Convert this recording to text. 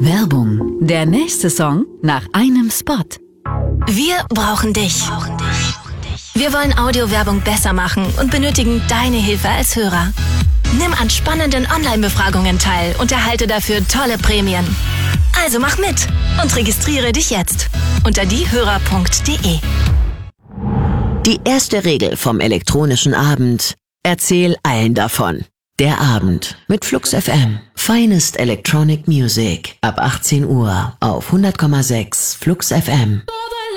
Werbung. Der nächste Song nach einem Spot. Wir brauchen dich. Wir wollen Audiowerbung besser machen und benötigen deine Hilfe als Hörer. Nimm an spannenden Online-Befragungen teil und erhalte dafür tolle Prämien. Also mach mit und registriere dich jetzt unter diehörer.de. Die erste Regel vom elektronischen Abend: Erzähl allen davon. Der Abend mit Flux FM. Finest Electronic Music ab 18 Uhr auf 100,6 Flux FM.